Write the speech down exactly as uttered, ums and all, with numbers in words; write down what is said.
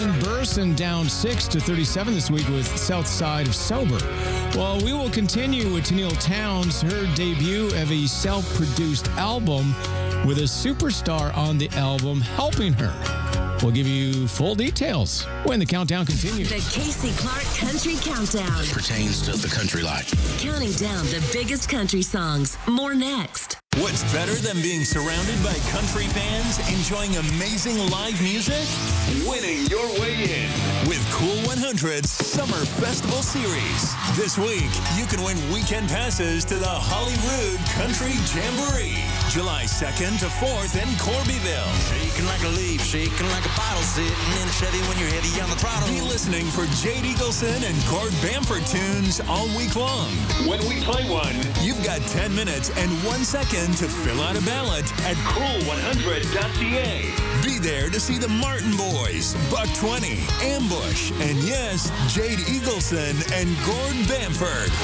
Wayne Burson down six to thirty-seven this week with South Side of Sober. Well, we will continue with Tennille Townes, her debut of a self-produced album with a superstar on the album helping her. We'll give you full details when the countdown continues. The Casey Clark Country Countdown. Pertains to the country life. Counting down the biggest country songs. More next. What's better than being surrounded by country fans enjoying amazing live music? Winning your way in with Cool one hundred's Summer Festival Series. This week, you can win weekend passes to the Holyrood Country Jamboree, July second to fourth in Corbyville. Shaking like a leaf, shaking like a bottle, sitting in a Chevy when you're heavy on the throttle. Be listening for Jade Eagleson and Gord Bamford tunes all week long. When we play one, you've got ten minutes and one second to fill out a ballot at cool one hundred dot c a. Be there to see the Martin Boys, Buck twenty, Ambush, and yes, Jade Eagleson and Gord Bamford.